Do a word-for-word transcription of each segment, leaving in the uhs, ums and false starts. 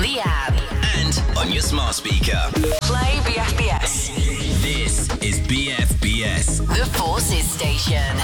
the app and on your smart speaker. Play B F B S. This is B F B S, The Forces Station.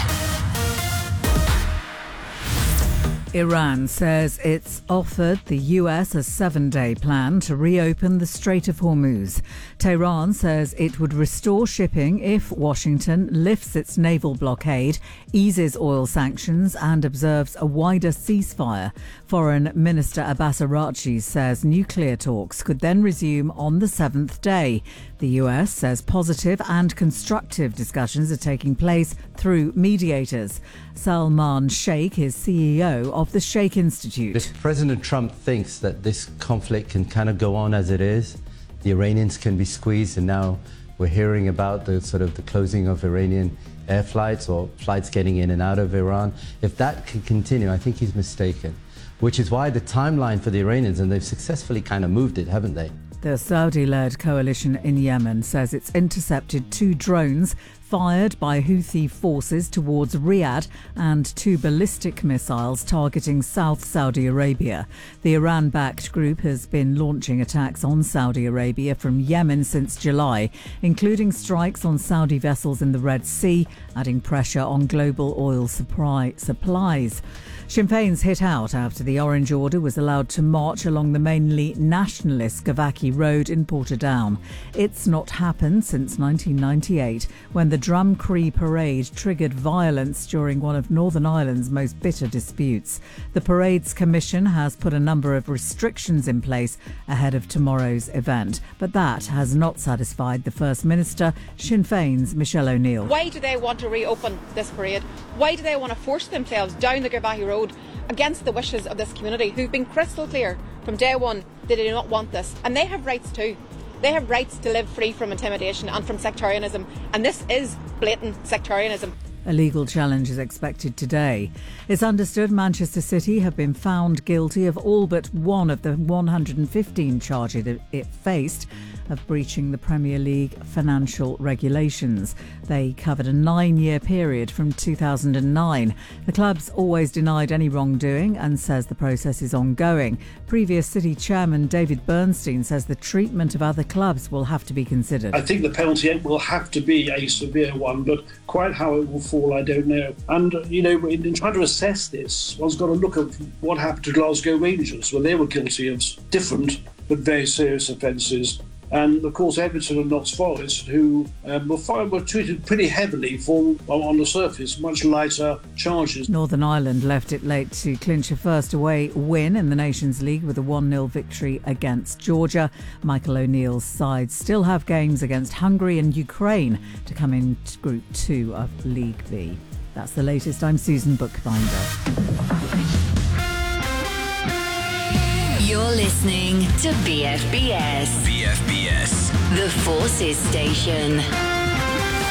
Iran says it's offered the U S a seven-day plan to reopen the Strait of Hormuz. Tehran says it would restore shipping if Washington lifts its naval blockade, eases oil sanctions and observes a wider ceasefire. Foreign Minister Abbas Araghchi says nuclear talks could then resume on the seventh day. The U S says positive and constructive discussions are taking place through mediators. Salman Sheikh is C E O of the Sheikh Institute. If President Trump thinks that this conflict can kind of go on as it is, the Iranians can be squeezed, and now we're hearing about the sort of the closing of Iranian air flights or flights getting in and out of Iran. If that can continue, I think he's mistaken, which is why the timeline for the Iranians, and they've successfully kind of moved it, haven't they? The Saudi-led coalition in Yemen says it's intercepted two drones fired by Houthi forces towards Riyadh and two ballistic missiles targeting South Saudi Arabia. The Iran-backed group has been launching attacks on Saudi Arabia from Yemen since July, including strikes on Saudi vessels in the Red Sea, adding pressure on global oil supply supplies. Sinn Féin's hit out after the Orange Order was allowed to march along the mainly nationalist Gavaki Road in Portadown. It's not happened since nineteen ninety-eight, when the Drumcree parade triggered violence during one of Northern Ireland's most bitter disputes. The parade's commission has put a number of restrictions in place ahead of tomorrow's event, but that has not satisfied the First Minister, Sinn Féin's Michelle O'Neill. Why do they want to reopen this parade? Why do they want to force themselves down the Gavaki Road against the wishes of this community, who've been crystal clear from day one that they do not want this? And they have rights too. They have rights to live free from intimidation and from sectarianism, and this is blatant sectarianism. A legal challenge is expected today. It's understood Manchester City have been found guilty of all but one of the one hundred fifteen charges it faced of breaching the Premier League financial regulations. They covered a nine-year period from two thousand nine. The club's always denied any wrongdoing and says the process is ongoing. Previous City chairman David Bernstein says the treatment of other clubs will have to be considered. I think the penalty will have to be a severe one, but quite how it will fall, I don't know. And, you know, in, in trying to assess this, one's got to look at what happened to Glasgow Rangers, where they were guilty of different but very serious offences. And, of course, Everton and Notts Forest, who um, were, fine, were treated pretty heavily for, on the surface, much lighter charges. Northern Ireland left it late to clinch a first away win in the Nations League with a one nil victory against Georgia. Michael O'Neill's side still have games against Hungary and Ukraine to come in Group two of League B. That's the latest. I'm Susan Bookbinder. You're listening to B F B S. B F B S, The Forces Station.